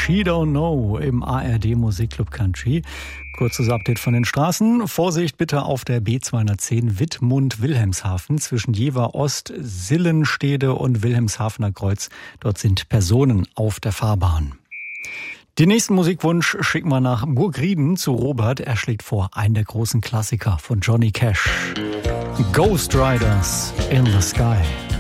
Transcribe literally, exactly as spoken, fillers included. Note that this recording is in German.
She Don't Know im A R D Musikclub Country. Kurzes Update von den Straßen. Vorsicht bitte auf der B zweihundertzehn Wittmund-Wilhelmshaven zwischen Jever Ost, Sillenstede und Wilhelmshavener Kreuz. Dort sind Personen auf der Fahrbahn. Den nächsten Musikwunsch schicken wir nach Burgrieden zu Robert. Er schlägt vor, einen der großen Klassiker von Johnny Cash. Ghost Riders in the Sky.